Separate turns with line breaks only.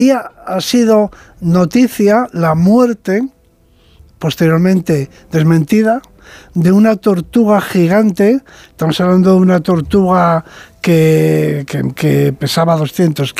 Y ha sido noticia la muerte, posteriormente desmentida, de una tortuga gigante. Estamos hablando de una tortuga que pesaba 200